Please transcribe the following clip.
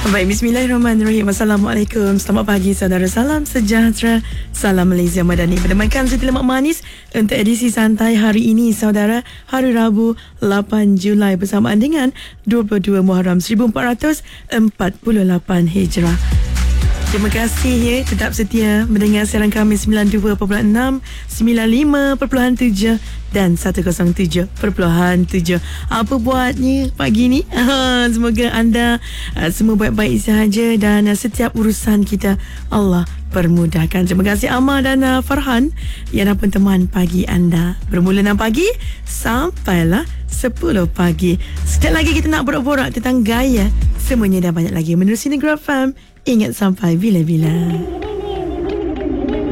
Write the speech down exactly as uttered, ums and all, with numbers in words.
Baik, bismillahirrahmanirrahim. Assalamualaikum. Selamat pagi saudara. Salam sejahtera. Salam Malaysia Madani. Bertemankan Siti Lemak Manis untuk edisi santai hari ini saudara. Hari Rabu lapan Julai bersamaan dengan dua puluh dua Muharram seribu empat ratus empat puluh lapan Hijrah. Terima kasih ya, tetap setia mendengar siaran kami sembilan puluh dua perpuluhan enam, sembilan puluh lima perpuluhan tujuh dan seratus tujuh perpuluhan tujuh. Apa buatnya pagi ni? Semoga anda uh, semua baik-baik sahaja dan uh, setiap urusan kita Allah permudahkan. Terima kasih Amal dan uh, Farhan yang dapat teman pagi anda. Bermula enam pagi sampailah sepuluh pagi. Sekejap lagi kita nak borak-borak tentang gaya. Semuanya dah banyak lagi menerusi Negeri F M. Ingat sampai bila-bila.